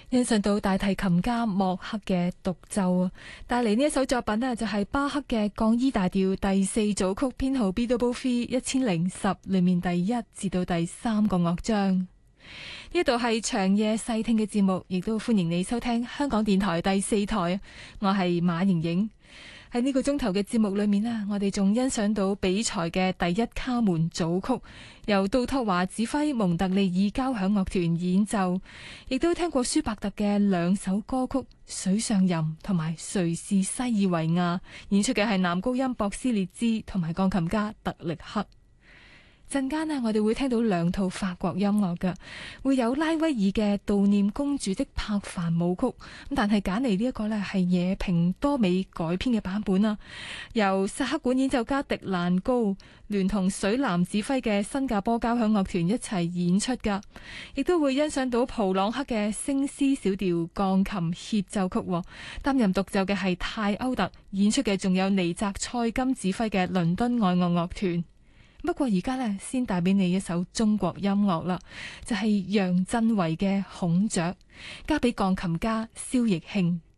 欣賞到大提琴家莫克嘅獨奏啊，帶嚟呢一首作品呢，就係巴赫嘅降 E 大調第四組曲編號 BWV 1010裏面第一至到第三個樂章。呢度係長夜細聽嘅節目，亦都歡迎你收聽香港電台第四台。我係馬瑩瑩。喺呢個鐘頭嘅節目裏面呢，我哋仲欣賞到比賽嘅第一卡門組曲，由杜托華指揮蒙特利爾交響樂團演奏，亦都聽過舒伯特嘅兩首歌曲《水上吟》同埋《誰是西爾維亞》，演出嘅係男高音博斯列茲同埋鋼琴家特力克。陣間呢，我哋會聽到兩套法國音樂㗎，會有拉威爾嘅悼念公主的柏凡舞曲，但係揀嚟呢一個呢係野平多美改編嘅版本啦，由薩克管演奏家迪蘭高聯同水藍指揮嘅新加坡交響樂團一齊演出㗎，亦都會欣賞到普朗克嘅升 C 小調鋼琴協奏曲，擔任獨奏嘅係泰歐特，演出嘅仲有尼澤塞金指揮嘅倫敦愛樂樂團。不過而家呢，先帶俾你一首中國音樂啦，就係楊振維嘅《孔雀》，交俾鋼琴家蕭亦興。